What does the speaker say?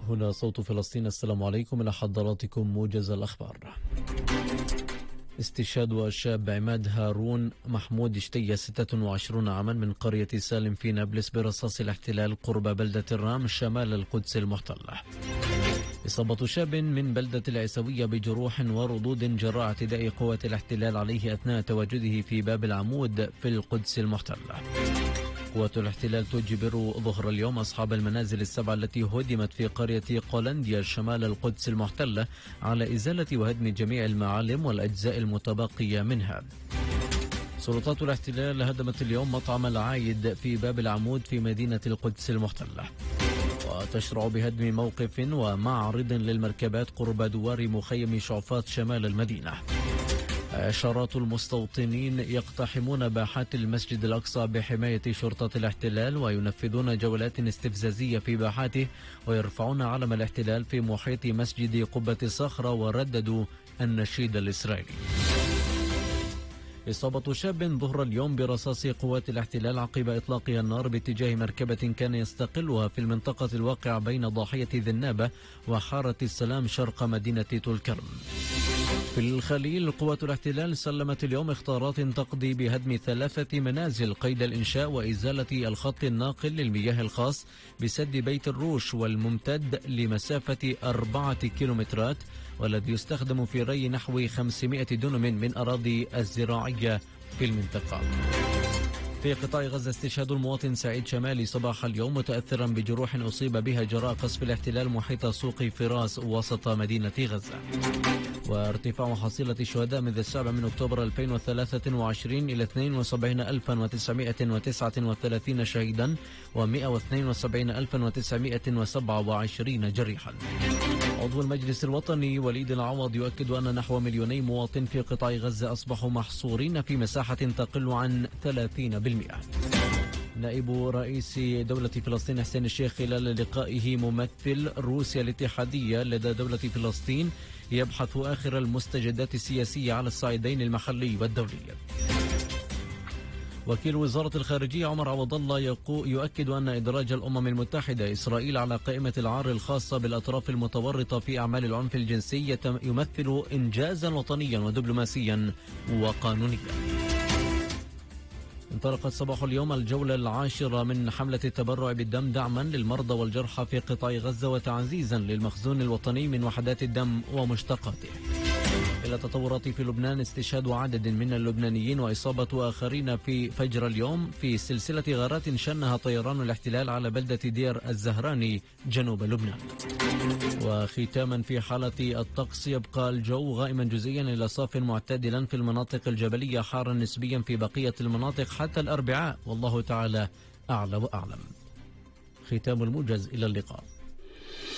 هنا صوت فلسطين. السلام عليكم، إلى حضراتكم موجز الأخبار. استشهاد شاب عماد هارون محمود اشتي 26 عاما من قرية سالم في نابلس برصاص الاحتلال قرب بلدة الرام شمال القدس المحتلة. إصابة شاب من بلدة العيسوية بجروح وردود جراء اعتداء قوات الاحتلال عليه أثناء تواجده في باب العمود في القدس المحتلة. قوات الاحتلال تجبر ظهر اليوم أصحاب المنازل السبعة التي هدمت في قرية قولنديا شمال القدس المحتلة على إزالة وهدم جميع المعالم والأجزاء المتبقية منها. سلطات الاحتلال هدمت اليوم مطعم العايد في باب العمود في مدينة القدس المحتلة، وتشرع بهدم موقف ومعرض للمركبات قرب دوار مخيم شعفات شمال المدينة. عشرات المستوطنين يقتحمون باحات المسجد الأقصى بحماية شرطة الاحتلال وينفذون جولات استفزازية في باحاته ويرفعون علم الاحتلال في محيط مسجد قبة الصخرة ورددوا النشيد الإسرائيلي. إصابة شاب ظهر اليوم برصاص قوات الاحتلال عقب إطلاقها النار باتجاه مركبة كان يستقلها في المنطقة الواقعة بين ضاحية ذنابة وحارة السلام شرق مدينة طولكرم. في الخليل قوات الاحتلال سلمت اليوم اختارات تقضي بهدم 3 منازل قيد الإنشاء وإزالة الخط الناقل للمياه الخاص بسد بيت الروش والممتد لمسافة 4 كيلومترات، والذي يستخدم في ري نحو 500 دنم من أراضي الزراعية في المنطقة. في قطاع غزة استشهاد المواطن سعيد شمالي صباح اليوم متأثرا بجروح أصيب بها جراء قصف الاحتلال محيط سوق فراس وسط مدينة غزة. وارتفاع حصيلة الشهداء منذ 7 أكتوبر 2023 إلى 72939 شهيدا و172,927 جريحا. عضو المجلس الوطني وليد العوض يؤكد أن نحو 2 مليون مواطن في قطاع غزة أصبحوا محصورين في مساحة تقل عن 30%. نائب رئيس دولة فلسطين حسين الشيخ خلال لقائه ممثل روسيا الاتحادية لدى دولة فلسطين يبحث آخر المستجدات السياسية على الصعيدين المحلي والدولي. وكيل وزارة الخارجية عمر عوض الله يؤكد أن إدراج الأمم المتحدة إسرائيل على قائمة العار الخاصة بالأطراف المتورطة في أعمال العنف الجنسي يمثل إنجازا وطنيا ودبلوماسيا وقانونيا. انطلقت صباح اليوم الجولة 10 من حملة التبرع بالدم دعما للمرضى والجرحى في قطاع غزة وتعزيزا للمخزون الوطني من وحدات الدم ومشتقاته. إلى تطورات في لبنان، استشهاد عدد من اللبنانيين وإصابة آخرين في فجر اليوم في سلسلة غارات شنها طيران الاحتلال على بلدة دير الزهراني جنوب لبنان. وختاما في حالة الطقس، يبقى الجو غائما جزئيا إلى صاف معتدلا في المناطق الجبلية، حارا نسبيا في بقية المناطق حتى الأربعاء، والله تعالى أعلى وأعلم. ختام الموجز، إلى اللقاء.